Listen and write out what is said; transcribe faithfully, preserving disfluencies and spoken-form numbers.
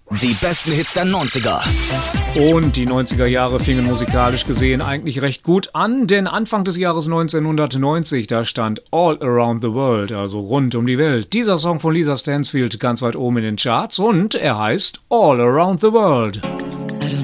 Die besten Hits der neunziger. Und die neunziger Jahre fingen musikalisch gesehen eigentlich recht gut an, denn Anfang des Jahres neunzehnhundertneunzig, da stand All Around the World, also rund um die Welt. Dieser Song von Lisa Stansfield ganz weit oben in den Charts und er heißt All Around the World.